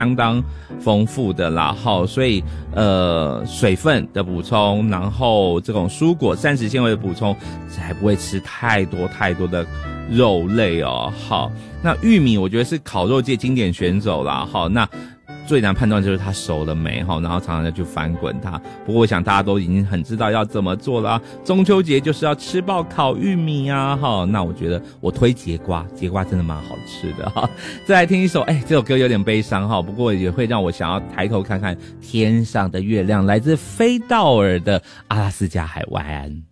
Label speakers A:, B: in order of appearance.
A: 相当丰富的啦，好，所以水分的补充，然后这种蔬果膳食纤维的补充，才不会吃太多的肉类哦。好，那玉米我觉得是烤肉界经典选手啦，好，那最难判断就是它熟了没齁，然后常常要去翻滚它。不过我想大家都已经很知道要怎么做了啊。中秋节就是要吃爆烤玉米啊，齁，那我觉得我推节瓜，节瓜真的蛮好吃的哈。再来听一首，这首歌有点悲伤哈，不过也会让我想要抬头看看天上的月亮，来自菲道尔的阿拉斯加海湾。